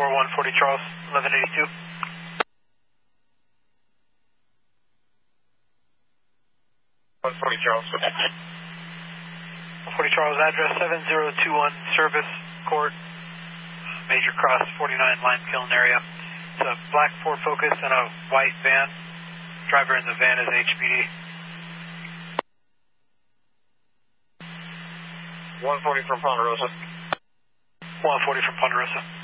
140 Charles, 1182. 140 Charles. 140 Charles, address 7021 Service Court, Major Cross 49 Lime Kiln area. It's a black Ford Focus and a white van. Driver in the van is HPD. 140 from Ponderosa. 140 from Ponderosa.